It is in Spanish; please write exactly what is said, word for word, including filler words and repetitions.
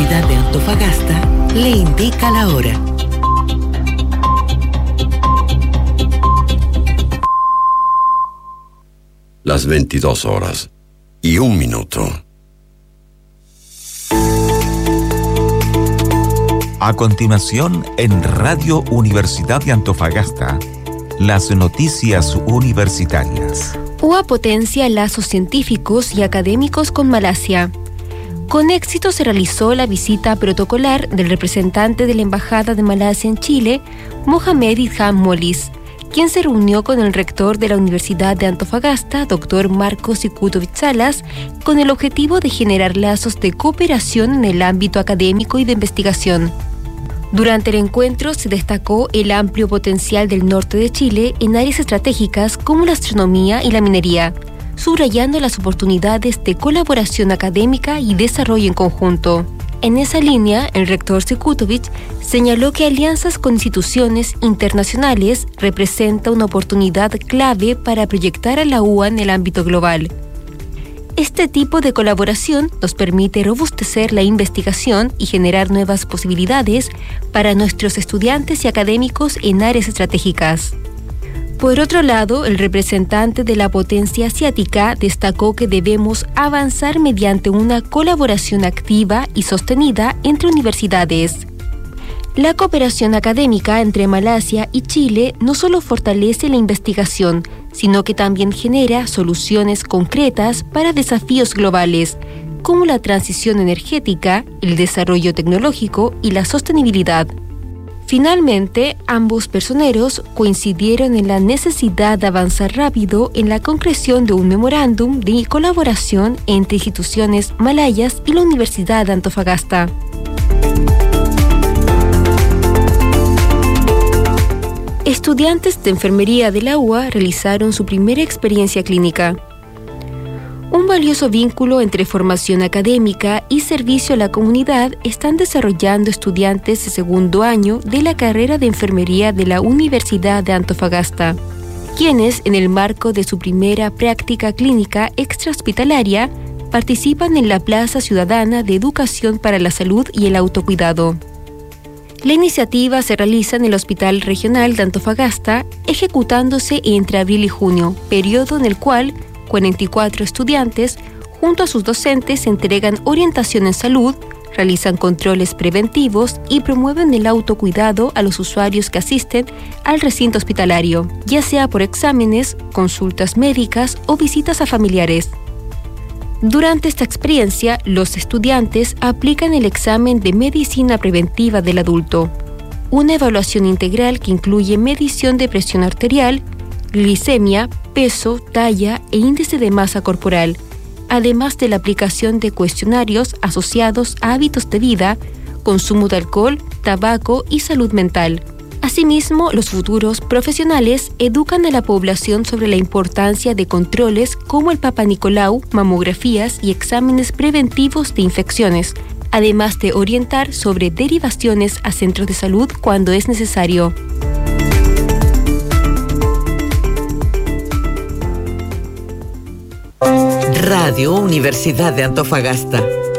Universidad de Antofagasta le indica la hora. Las veintidós horas y un minuto. A continuación, en Radio Universidad de Antofagasta, las noticias universitarias. U A potencia lazos científicos y académicos con Malasia. Con éxito se realizó la visita protocolar del representante de la Embajada de Malasia en Chile, Mohamed Idham Molis, quien se reunió con el rector de la Universidad de Antofagasta, doctor Marcos Sikutovich Salas, con el objetivo de generar lazos de cooperación en el ámbito académico y de investigación. Durante el encuentro se destacó el amplio potencial del norte de Chile en áreas estratégicas como la astronomía y la minería, subrayando las oportunidades de colaboración académica y desarrollo en conjunto. En esa línea, el rector Sikutovich señaló que alianzas con instituciones internacionales representa una oportunidad clave para proyectar a la U A en el ámbito global. Este tipo de colaboración nos permite robustecer la investigación y generar nuevas posibilidades para nuestros estudiantes y académicos en áreas estratégicas. Por otro lado, el representante de la potencia asiática destacó que debemos avanzar mediante una colaboración activa y sostenida entre universidades. La cooperación académica entre Malasia y Chile no solo fortalece la investigación, sino que también genera soluciones concretas para desafíos globales, como la transición energética, el desarrollo tecnológico y la sostenibilidad. Finalmente, ambos personeros coincidieron en la necesidad de avanzar rápido en la concreción de un memorándum de colaboración entre instituciones malayas y la Universidad de Antofagasta. Estudiantes de enfermería de la U A realizaron su primera experiencia clínica. Un valioso vínculo entre formación académica y servicio a la comunidad están desarrollando estudiantes de segundo año de la carrera de enfermería de la Universidad de Antofagasta, quienes, en el marco de su primera práctica clínica extrahospitalaria, participan en la Plaza Ciudadana de Educación para la Salud y el Autocuidado. La iniciativa se realiza en el Hospital Regional de Antofagasta, ejecutándose entre abril y junio, periodo en el cual cuarenta y cuatro estudiantes, junto a sus docentes, entregan orientación en salud, realizan controles preventivos y promueven el autocuidado a los usuarios que asisten al recinto hospitalario, ya sea por exámenes, consultas médicas o visitas a familiares. Durante esta experiencia, los estudiantes aplican el examen de medicina preventiva del adulto, una evaluación integral que incluye medición de presión arterial, glicemia, peso, talla e índice de masa corporal, además de la aplicación de cuestionarios asociados a hábitos de vida, consumo de alcohol, tabaco y salud mental. Asimismo, los futuros profesionales educan a la población sobre la importancia de controles como el Papa Nicolau, mamografías y exámenes preventivos de infecciones, además de orientar sobre derivaciones a centros de salud cuando es necesario. Radio Universidad de Antofagasta.